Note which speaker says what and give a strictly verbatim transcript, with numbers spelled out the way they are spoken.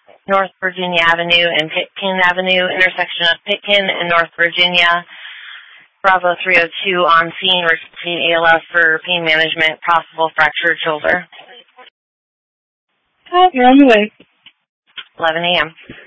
Speaker 1: North Virginia Avenue and Pitkin Avenue, intersection of Pitkin and North Virginia. Bravo three oh two on scene, requesting A L F for pain management, possible fractured shoulder.
Speaker 2: Hi, you're on the way.
Speaker 1: eleven a.m.